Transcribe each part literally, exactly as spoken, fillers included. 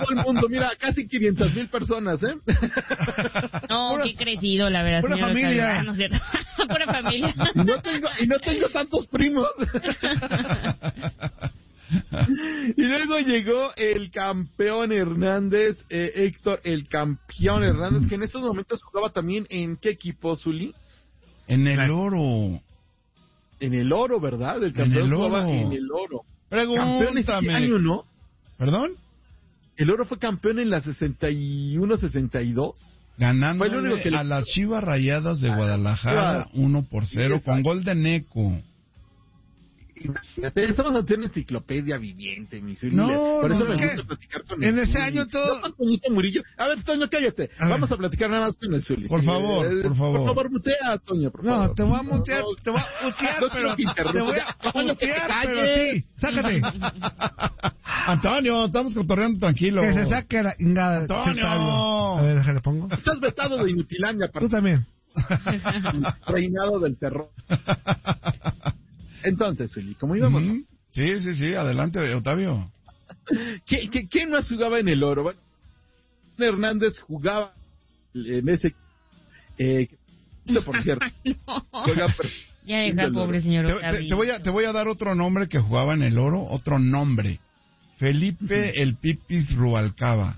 todo el mundo, mira, casi quinientas mil personas, ¿eh? No, Pura- qué crecido, la verdad. pura señor familia. Octavio. Ah, no es cierto. Pura familia. Y no tengo, y no tengo tantos primos. Y luego llegó el campeón Hernández, eh, Héctor, el campeón Hernández, que en estos momentos jugaba también en ¿qué equipo, Zuli? En el oro. En el oro, ¿verdad? El campeón el jugaba oro. en el oro. Campeón este Pregúntame. año, ¿no? ¿Perdón? El oro fue campeón en la sesenta y uno sesenta y dos. Fue el único Ganándole que le- a las Chivas Rayadas de Guadalajara uno por cero Exacto. con gol de Neco. Imagínate, estamos ante una enciclopedia viviente, mi Zuli. No, Por eso no, me es que gusta platicar con en el ese Zuli. año todo- No con Toñito Murillo. A ver, Toño, cállate. A ver. Vamos a platicar nada más con el Zuli. Por Sí, favor, eh, por favor. Por favor, mutea, Toño, por No, favor. te voy a mutear, No, te voy a mutear, no pero quiero que interrumpa. te voy Ya, a Toño, que te mutear, pero calles. sí, sácate. Antonio, estamos cotorreando tranquilo. Que se saque la ingada. Antonio. A ver, déjale, pongo. Estás vetado de Inutilandia, Tú también. reinado del terror. Entonces, Zuli, como íbamos, Ujú. Sí, sí, sí, adelante, Octavio. ¿Qué, qué, ¿quién más jugaba en el oro? Bueno, Hernández jugaba en ese... Eh, por cierto. No. Juega per- Ya deja al pobre señor Te, te- Octavio. te voy a, te voy a dar otro nombre que jugaba en el oro, otro nombre. Felipe el Pipis Rubalcaba.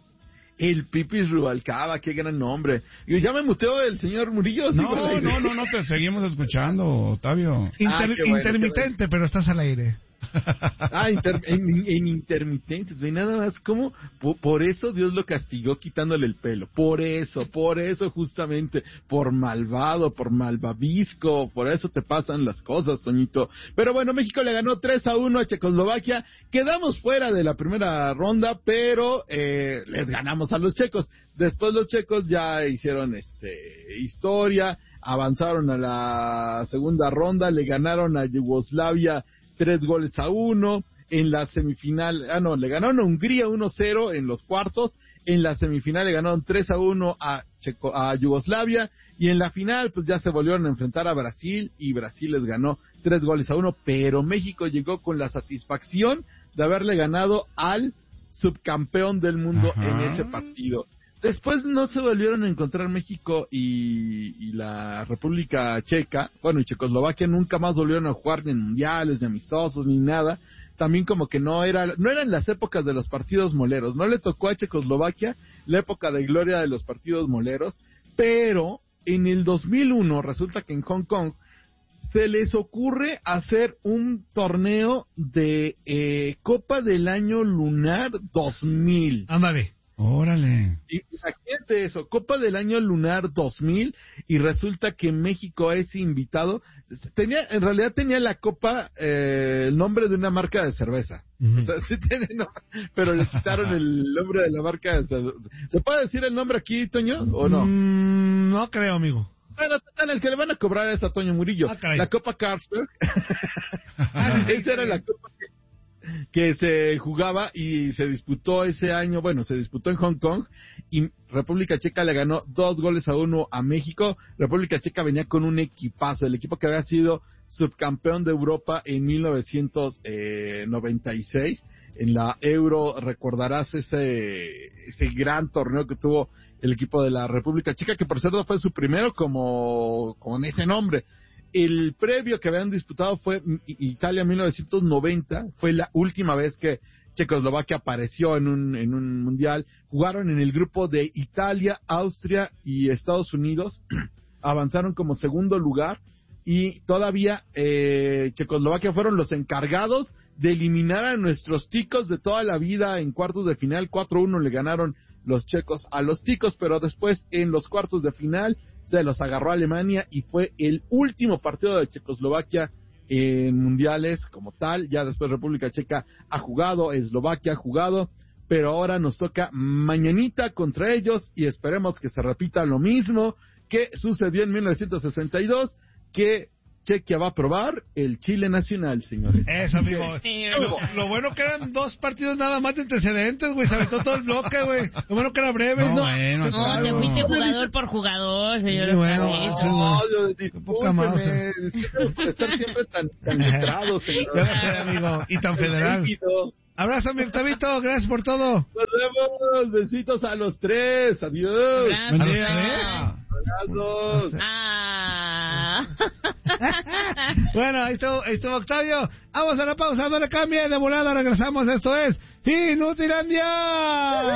El Pipis Rubalcaba, qué gran nombre. Y ya me muteó el señor Murillo. ¿sí, por No, la no, no, no, te seguimos escuchando, Octavio. Inter- Ah, qué bueno, intermitente, pero estás al aire. Ah, inter- en, en intermitentes, ve nada más como por, por eso Dios lo castigó quitándole el pelo, por eso, por eso justamente, por malvado, por malvavisco, por eso te pasan las cosas, Toñito. Pero bueno, México le ganó tres a uno a Checoslovaquia, quedamos fuera de la primera ronda, pero eh, les ganamos a los checos. Después los checos ya hicieron este historia, avanzaron a la segunda ronda, le ganaron a Yugoslavia tres goles a uno, en la semifinal, ah no, le ganaron a Hungría uno cero en los cuartos, en la semifinal le ganaron tres a uno a, Checo, a Yugoslavia, y en la final pues ya se volvieron a enfrentar a Brasil, y Brasil les ganó tres goles a uno, pero México llegó con la satisfacción de haberle ganado al subcampeón del mundo Ajá. en ese partido. Después no se volvieron a encontrar México y, y la República Checa, bueno, y Checoslovaquia nunca más volvieron a jugar ni en mundiales, ni amistosos, ni nada. También como que no era, no eran las épocas de los partidos moleros. No le tocó a Checoslovaquia la época de gloria de los partidos moleros, pero en el dos mil uno resulta que en Hong Kong se les ocurre hacer un torneo de eh, Copa del Año Lunar dos mil. Ándale. Órale. Y imagínate eso, Copa del Año Lunar dos mil, y resulta que México es invitado. Tenía, en realidad tenía la copa eh, el nombre de una marca de cerveza. Ujú. O sea, sí tiene nombre, pero le quitaron el nombre de la marca de cerveza. ¿Se puede decir el nombre aquí, Toño, o no? Mm, no creo, amigo. Bueno, total, el que le van a cobrar es a Toño Murillo. Ah, caray. La Copa Carlsberg. Esa era la copa que, que se jugaba y se disputó ese año, bueno, se disputó en Hong Kong, y República Checa le ganó dos goles a uno a México. República Checa venía con un equipazo, el equipo que había sido subcampeón de Europa en mil novecientos noventa y seis. En la Euro recordarás ese, ese gran torneo que tuvo el equipo de la República Checa, que por cierto fue su primero como con ese nombre. El previo que habían disputado fue Italia mil novecientos noventa, fue la última vez que Checoslovaquia apareció en un, en un mundial. Jugaron en el grupo de Italia, Austria y Estados Unidos, avanzaron como segundo lugar, y todavía eh, Checoslovaquia fueron los encargados de eliminar a nuestros ticos de toda la vida en cuartos de final. cuatro uno le ganaron los checos a los ticos, pero después en los cuartos de final se los agarró Alemania, y fue el último partido de Checoslovaquia en mundiales como tal. Ya después República Checa ha jugado, Eslovaquia ha jugado, pero ahora nos toca mañanita contra ellos, y esperemos que se repita lo mismo que sucedió en mil novecientos sesenta y dos, que Chequia va a probar el Chile nacional, señores. Eso, amigo. Sí, Lo, lo bueno que eran dos partidos nada más de antecedentes, güey. Se aventó todo el bloque, güey. Lo bueno que era breve, No, ¿no? bueno, No, claro. te fuiste jugador por jugador, señor Sí, bueno, Octavio. sí, No, yo, Qué poca más, discúlpeme, estar siempre tan, tan letrado, señor. Debe ser, amigo. Y tan federal. Rígido. Abrazo, mi Octavito, gracias por todo. Nos vemos, besitos a los tres, adiós. Gracias. Buen día. Abrazos. Ah. Bueno, ahí estuvo, ahí estuvo Octavio. Vamos a la pausa, no le cambie, de volada regresamos. Esto es Inutilandia.